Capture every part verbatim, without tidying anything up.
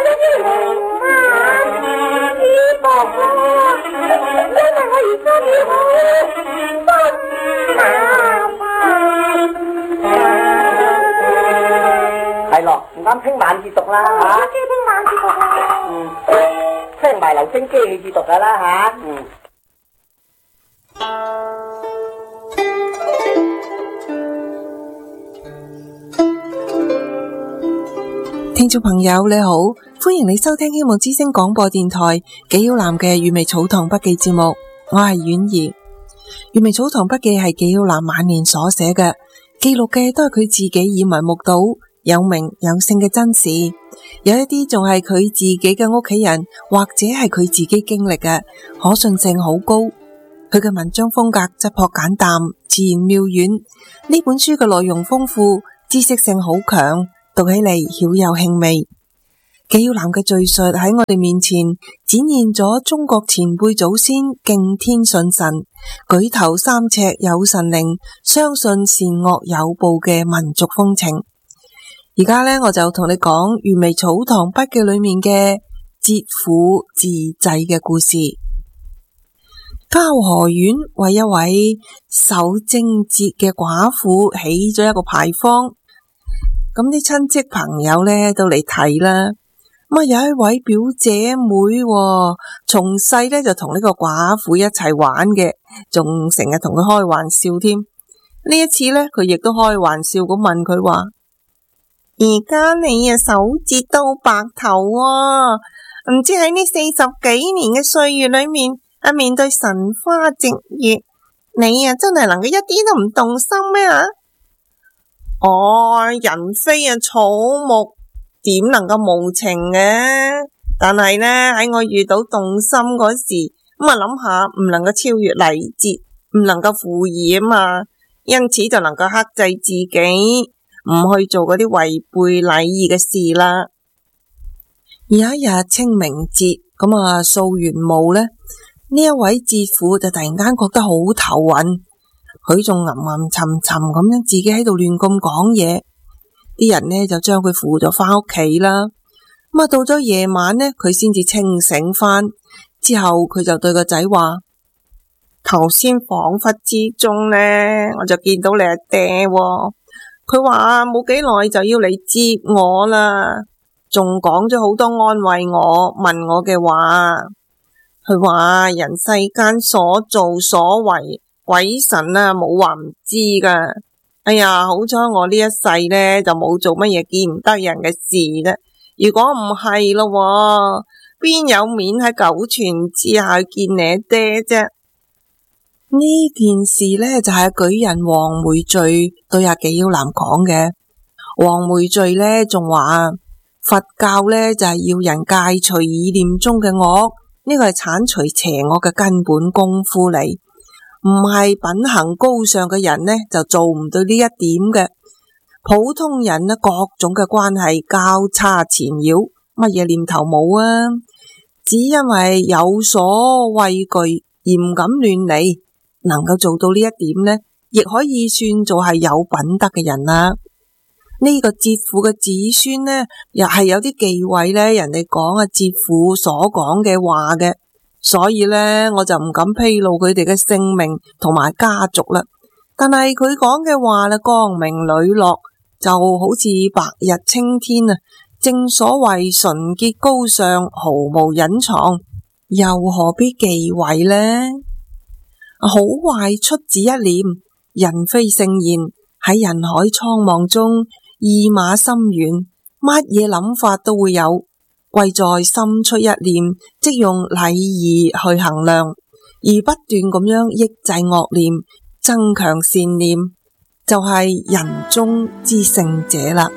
呢啲龍啊，衣服啊，因為我而家你好真麻煩。 係咯，唔啱聽晚節讀啦嚇。 我知聽晚節讀啦。 嗯，聽埋留聲機去節讀噶啦嚇。嗯。 聽眾朋友你好，歡迎你收聽希望之聲廣播電台紀曉嵐嘅粵味草堂筆記節目，我係婉兒。粵味草堂筆記係紀曉嵐晚年所寫嘅，記錄嘅都係佢自己耳聞目睹有名有姓嘅真事，有一啲仲係佢自己嘅屋企人或者係佢自己經歷嘅，可信性好高。佢嘅文章風格質樸簡淡，自然妙遠。呢本書嘅內容豐富，知識性好強，讀起嚟曉有興味。紀曉嵐嘅敘述喺我哋面前展現咗中國前輩祖先敬天信神、舉頭三尺有神靈、相信善惡有報嘅民族風情。而家呢，我就同你講粵味草堂筆記裏面嘅節婦自濟嘅故事。交河縣為一位守貞節嘅寡婦起咗一個牌坊。咁啲親戚朋友咧都嚟睇啦，咁啊有一位表姐妹，從細咧就同呢個寡婦一齊玩嘅，仲成日同佢開玩笑添。呢一次咧，佢亦都開玩笑咁問佢話：而家你啊守節都白頭啊，唔知喺呢四十幾年嘅歲月裏面，啊面對神花夕月，你啊真係能夠一啲都唔動心咩啊？哦，人非啊草木，點能夠無情嘅？但係呢，喺我遇到動心嗰時，咁啊諗下唔能夠超越禮節，唔能夠負義啊嘛，因此就能夠克制自己，唔去做嗰啲違背禮儀嘅事啦。有一日清明節，咁啊掃完墓呢，呢一位節婦就突然間覺得好頭暈。佢仲吟吟沉沉咁樣自己喺度亂咁講嘢，啲人呢就將佢扶咗返屋企啦。咁啊到咗夜晚呢，佢先至清醒返，之後佢就對個仔話：頭先恍惚之中呢，我就見到你阿爹喎，佢話冇幾耐就要嚟接我啦，仲講咗好多安慰我、問我嘅話。佢話人世間所做所為，鬼神啊，冇話唔知噶。哎呀，好彩我呢一世呢，就冇做乜嘢見唔得人嘅事啫。如果唔係咯，邊有面喺九泉之下見你爹啫？呢件事呢，就係、是、舉人黃梅序對阿紀曉嵐講嘅。黃梅序呢，仲話佛教呢，就係、是、要人戒除意念中嘅惡，呢個係鏟除邪惡嘅根本功夫嚟。唔係品行高尚嘅人呢，就做唔到呢一點嘅。普通人呢，各種嘅關係交叉纏繞，乜嘢念頭冇啊？只因為有所畏懼而唔敢亂嚟，能夠做到呢一點呢，亦可以算做係有品德嘅人啦。呢個節婦嘅子孫呢，又係有啲忌諱呢，人哋講啊節婦所講嘅話嘅。所以呢，我就唔敢披露佢哋嘅姓名同埋家族啦。但係佢講嘅話呢，光明磊落，就好似白日青天啊！正所謂純潔高尚，毫無隱藏，又何必忌諱呢？好壞出自一念，人非聖賢，喺人海蒼茫中，意馬深遠，乜嘢諗法都會有。貴在心出一念，即用禮儀去衡量，而不斷咁樣抑制惡念，增強善念，就係、是、人中之聖者啦。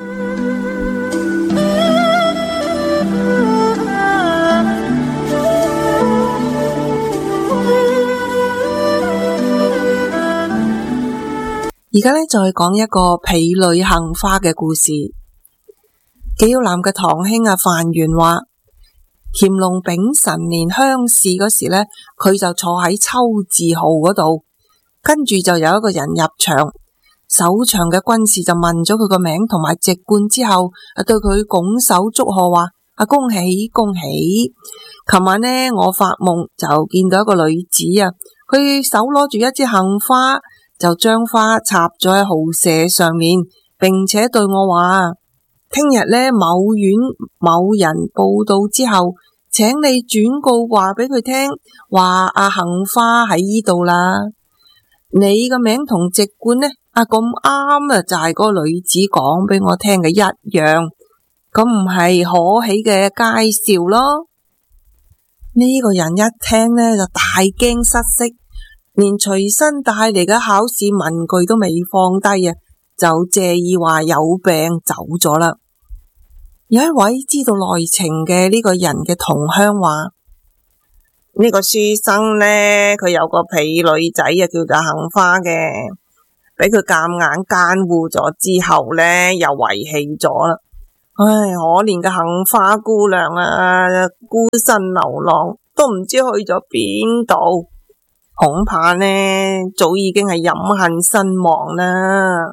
而家呢，再講一個婢女杏花嘅故事。紀曉嵐嘅堂兄啊范元話，乾隆丙辰年鄉試嗰時呢，佢就坐喺秋字號嗰度，跟住就有一個人入場，守場嘅軍士就問咗佢個名同埋籍貫之後，啊對佢拱手祝賀話： 啊，恭喜恭喜！琴晚呢，我發夢就見到一個女子啊，佢手攞住一支杏花，就將花插咗喺號舍上面，並且對我話：聽日呢，某縣某人報到之後，請你轉告話俾佢聽，話阿杏花喺呢度啦。你個名同籍貫呢？啊咁啱啊，就係嗰個女子講俾我聽嘅一樣，咁唔係可喜嘅佳兆咯。呢個人一聽呢，就大驚失色，連隨身帶嚟嘅考試文具都未放低啊，就借意話有病走咗啦。有一位知道內情嘅呢個人嘅同鄉話：呢個書生呢，佢有個婢女仔啊，叫做杏花嘅，俾佢夾硬奸護咗之後呢，又遺棄咗啦。唉，可憐嘅杏花姑娘啊，孤身流浪，都唔知去咗邊度，恐怕呢，早已經係飲恨身亡啦。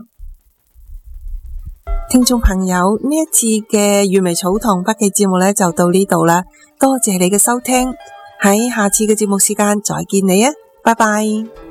聽眾朋友，呢一次嘅粵微草堂筆記節目呢，就到呢度啦，多謝你嘅收聽，喺下次嘅節目時間再見你啊，拜拜。